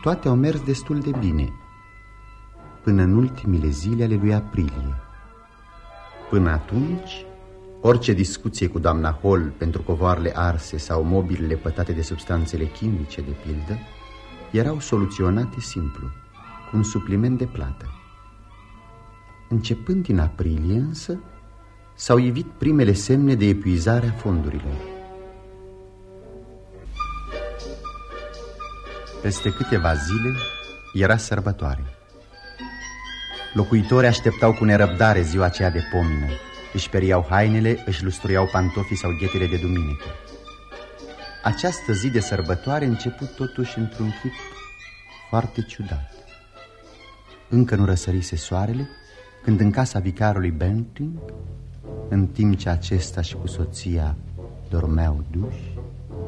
toate au mers destul de bine, până în ultimile zile ale lui aprilie. Până atunci, orice discuție cu doamna Hall pentru covoarele arse sau mobilele pătate de substanțele chimice, de pildă, erau soluționate simplu, cu un supliment de plată. Începând din aprilie, însă, s-au ivit primele semne de epuizare a fondurilor. Peste câteva zile era sărbătoare. Locuitorii așteptau cu nerăbdare ziua aceea de pomină. Își periau hainele, își lustruiau pantofii sau ghetele de duminică. Această zi de sărbătoare început totuși într-un chip foarte ciudat. Încă nu răsărise soarele când în casa vicarului Benting, în timp ce acesta și cu soția dormeau duși,